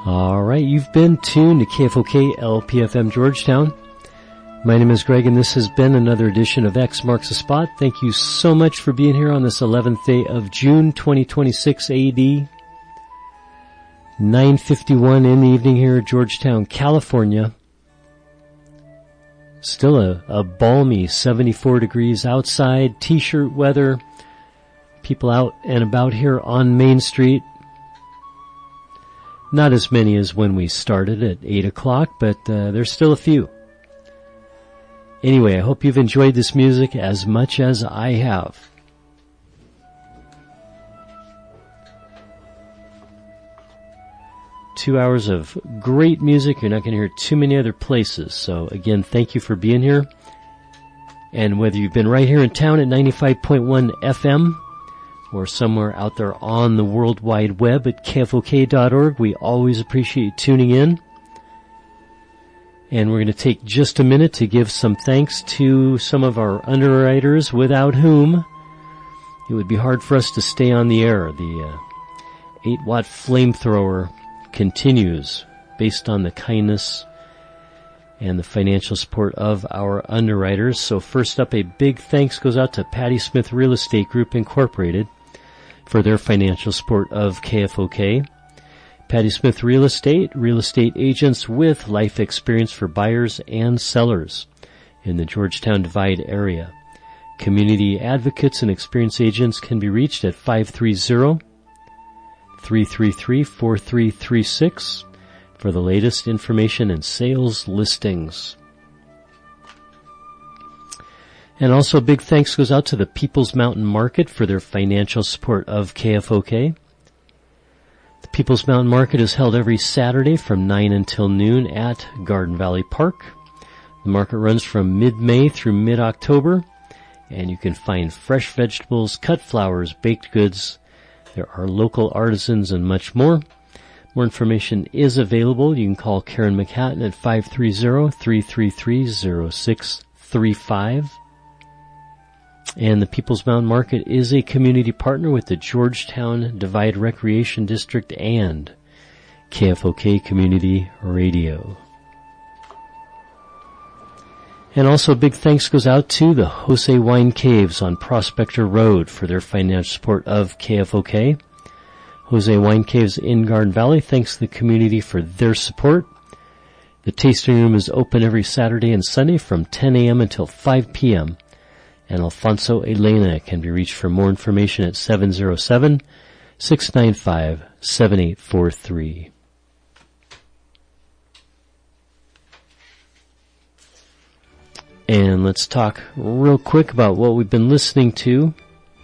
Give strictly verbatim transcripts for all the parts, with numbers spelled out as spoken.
All right, you've been tuned to K F O K L P F M Georgetown. My name is Greg, and this has been another edition of X Marks the Spot. Thank you so much for being here on this eleventh day of June twenty twenty-six A D. nine fifty-one in the evening here at Georgetown, California. Still a, a balmy seventy-four degrees outside, t-shirt weather. People out and about here on Main Street. Not as many as when we started at eight o'clock, but uh, there's still a few. Anyway, I hope you've enjoyed this music as much as I have. Two hours of great music. You're not going to hear too many other places. So again, thank you for being here. And whether you've been right here in town at ninety-five point one F M or somewhere out there on the World Wide Web at K F O K dot org, we always appreciate you tuning in. And we're going to take just a minute to give some thanks to some of our underwriters without whom it would be hard for us to stay on the air. The uh, eight watt flamethrower continues based on the kindness and the financial support of our underwriters. So first up, a big thanks goes out to Patty Smith Real Estate Group Incorporated for their financial support of K F O K. Patty Smith Real Estate, real estate agents with life experience for buyers and sellers in the Georgetown Divide area. Community advocates and experienced agents can be reached at five three zero, three three three, four three three six for the latest information and sales listings. And also a big thanks goes out to the People's Mountain Market for their financial support of K F O K. The People's Mountain Market is held every Saturday from nine until noon at Garden Valley Park. The market runs from mid-May through mid-October, and you can find fresh vegetables, cut flowers, baked goods. There are local artisans and much more. More information is available. You can call Karen McHatton at five three zero, three three three, zero six three five. And the People's Mountain Market is a community partner with the Georgetown Divide Recreation District and K F O K Community Radio. And also a big thanks goes out to the Jose Wine Caves on Prospector Road for their financial support of K F O K. Jose Wine Caves in Garden Valley thanks the community for their support. The tasting room is open every Saturday and Sunday from ten a.m. until five p.m. And Alfonso Elena can be reached for more information at seven zero seven, six nine five, seven eight four three. And let's talk real quick about what we've been listening to.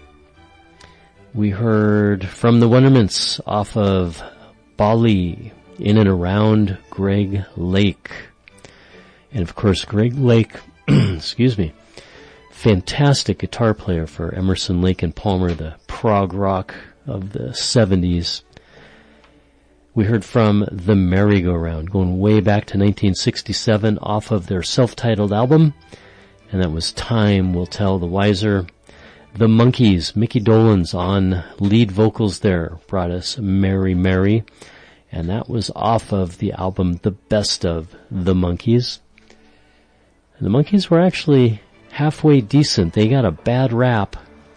We heard From the Wonderments off of Bali, In and Around Greg Lake. And of course, Greg Lake, excuse me, fantastic guitar player for Emerson, Lake and Palmer, the prog rock of the seventies. We heard from The Merry-Go-Round, going way back to nineteen sixty-seven off of their self-titled album, and that was Time Will Tell the Wiser. The Monkees, Mickey Dolenz on lead vocals there, brought us Mary Mary, and that was off of the album The Best of the Monkees. And the Monkees were actually halfway decent. They got a bad rap.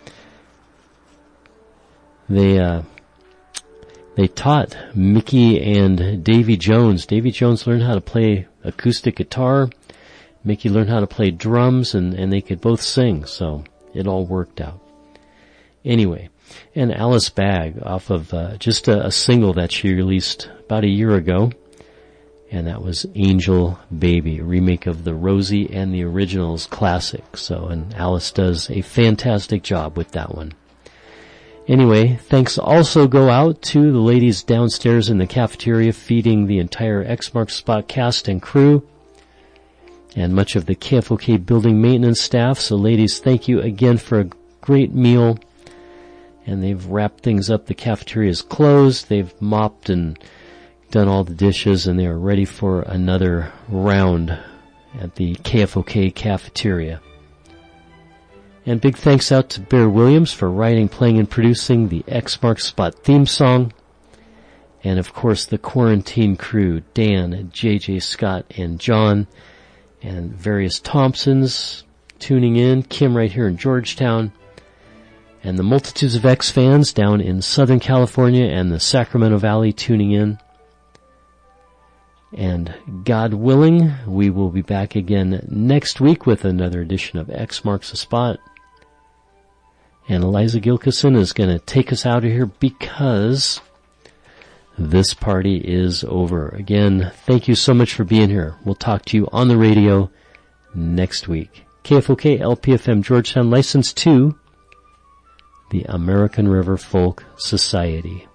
They uh, they taught Mickey and Davy Jones. Davy Jones learned how to play acoustic guitar. Mickey learned how to play drums, and, and they could both sing, so it all worked out. Anyway, and Alice Bagg off of uh, just a, a single that she released about a year ago, and that was Angel Baby, a remake of the Rosie and the Originals classic. So, and Alice does a fantastic job with that one. Anyway, thanks also go out to the ladies downstairs in the cafeteria feeding the entire X Marks Spot cast and crew, and much of the K F O K building maintenance staff. So ladies, thank you again for a great meal. And they've wrapped things up. The cafeteria is closed. They've mopped and done all the dishes, and they are ready for another round at the K F O K cafeteria. And big thanks out to Bear Williams for writing, playing, and producing the X Marks Spot theme song. And of course the quarantine crew, Dan, J J Scott, and John, and various Thompsons tuning in, Kim right here in Georgetown, and the multitudes of X fans down in Southern California and the Sacramento Valley tuning in. And God willing, we will be back again next week with another edition of X Marks the Spot. And Eliza Gilkison is going to take us out of here because this party is over. Again, thank you so much for being here. We'll talk to you on the radio next week. K F O K L P F M Georgetown, licensed to the American River Folk Society.